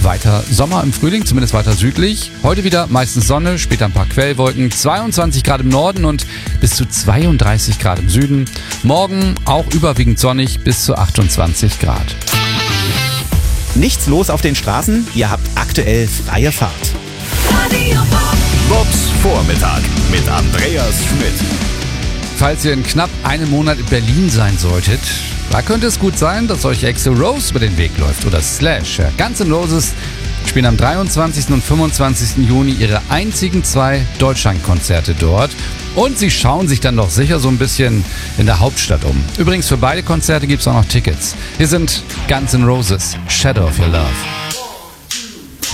weiter Sommer im Frühling, zumindest weiter südlich. Heute wieder meistens Sonne, später ein paar Quellwolken, 22 Grad im Norden und bis zu 32 Grad im Süden. Morgen auch überwiegend sonnig, bis zu 28 Grad. Nichts los auf den Straßen? Ihr habt aktuell freie Fahrt. Bobs Vormittag mit Andreas Schmidt. Falls ihr in knapp einem Monat in Berlin sein solltet, da könnte es gut sein, dass euch Axl Rose über den Weg läuft oder Slash. Guns N' Roses spielen am 23. und 25. Juni ihre einzigen 2 Deutschlandkonzerte dort. Und sie schauen sich dann doch sicher so ein bisschen in der Hauptstadt um. Übrigens, für beide Konzerte gibt es auch noch Tickets. Hier sind Guns N' Roses, Shadow of Your Love.